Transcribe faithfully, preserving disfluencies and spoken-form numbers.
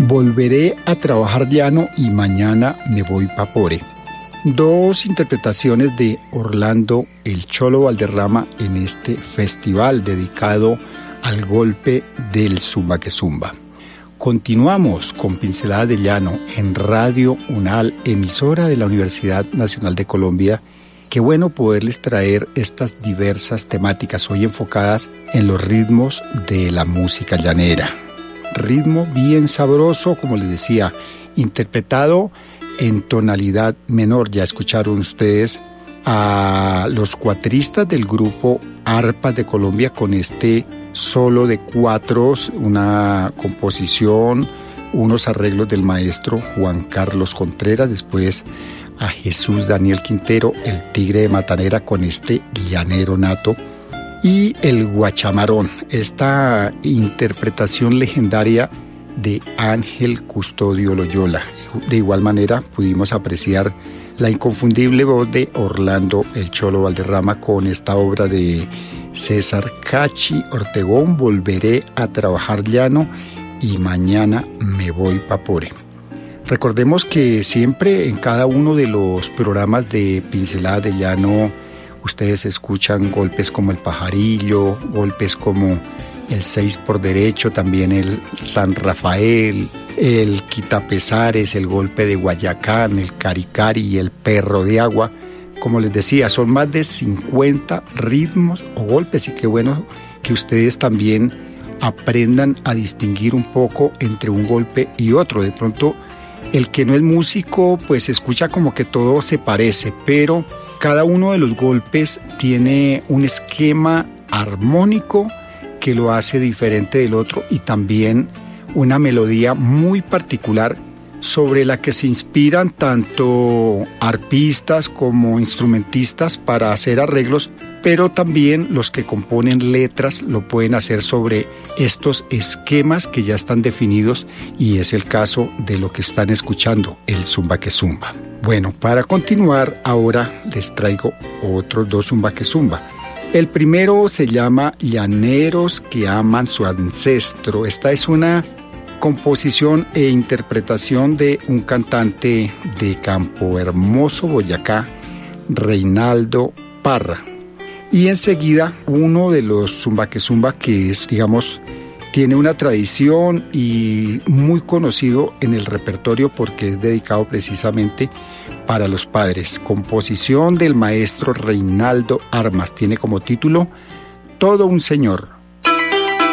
Volveré a trabajar llano y mañana me voy pa' Pore. Dos interpretaciones de Orlando El Cholo Valderrama en este festival dedicado al golpe del Zumba que Zumba. Continuamos con Pinceladas de Llano en Radio UNAL, emisora de la Universidad Nacional de Colombia. Qué bueno poderles traer estas diversas temáticas hoy enfocadas en los ritmos de la música llanera. Ritmo bien sabroso, como les decía, interpretado en tonalidad menor. Ya escucharon ustedes a los cuatristas del grupo Arpas de Colombia con este solo de cuatros, una composición, unos arreglos del maestro Juan Carlos Contreras, después a Jesús Daniel Quintero, el Tigre de Matanera con este llanero nato, y el Guachamarón, esta interpretación legendaria de Ángel Custodio Loyola. De igual manera pudimos apreciar la inconfundible voz de Orlando El Cholo Valderrama con esta obra de César Cachi Ortegón, Volveré a trabajar llano y mañana me voy pa' Pore. Recordemos que siempre en cada uno de los programas de Pinceladas de Llano ustedes escuchan golpes como el Pajarillo, golpes como el seis por derecho, también el San Rafael, el Quitapesares, el golpe de Guayacán, el Caricari y el Perro de Agua. Como les decía, son más de cincuenta ritmos o golpes y qué bueno que ustedes también aprendan a distinguir un poco entre un golpe y otro. De pronto, el que no es músico, pues escucha como que todo se parece, pero cada uno de los golpes tiene un esquema armónico que lo hace diferente del otro y también una melodía muy particular sobre la que se inspiran tanto arpistas como instrumentistas para hacer arreglos, pero también los que componen letras lo pueden hacer sobre estos esquemas que ya están definidos, y es el caso de lo que están escuchando, el Zumba que Zumba. Bueno, para continuar ahora les traigo otros dos Zumba que Zumba. El primero se llama Llaneros que aman su ancestro. Esta es una composición e interpretación de un cantante de Campo Hermoso, Boyacá, Reinaldo Parra. Y enseguida uno de los Zumba que Zumba que es, digamos, tiene una tradición y muy conocido en el repertorio porque es dedicado precisamente para los padres. Composición del maestro Reinaldo Armas. Tiene como título Todo un Señor.